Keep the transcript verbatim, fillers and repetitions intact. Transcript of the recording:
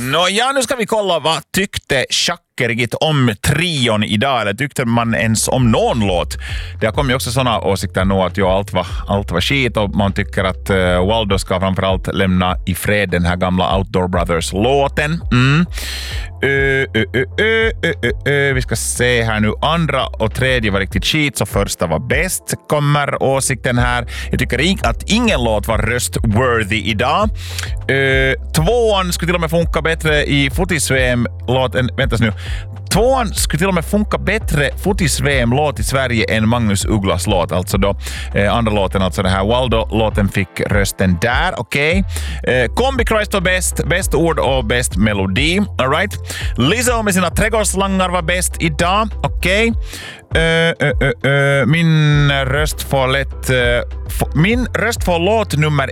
Nå, ja, nu ska vi kolla vad tyckte Schackerigit om trion idag, eller tyckte man ens om någon låt? Det har kommit också såna åsikter nu att ja, allt, var, allt var skit och man tycker att uh, Waldo ska framförallt lämna i fred den här gamla Outdoor Brothers-låten. Mm. Uh, uh, uh, uh, uh, uh, vi ska se här nu. Andra och tredje var riktigt skit, så första var bäst, kommer åsikten här. Jag tycker att ingen låt var röst-worthy idag. Uh, tvåan skulle till och med funka bättre i fotis-V M-låten. Väntas nu. Tvåan skulle till och med funka bättre fotis-V M-låt i Sverige än Magnus Ugglas låt. Alltså då eh, andra låten, alltså det här Waldo-låten fick rösten där. Okej. Okay. Eh, Kombi Christ var bäst. Bäst ord och bäst melodi. All right. Lizzo med sina trädgårdsslangar var bäst idag. Okej. Okay. Uh, uh, uh, uh, min röst får lätt uh, f- min röst får låt nummer